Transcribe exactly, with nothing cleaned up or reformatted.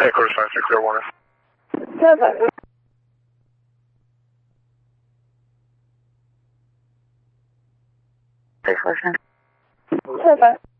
Headquarters five six zero one. Seven. Six person. Seven.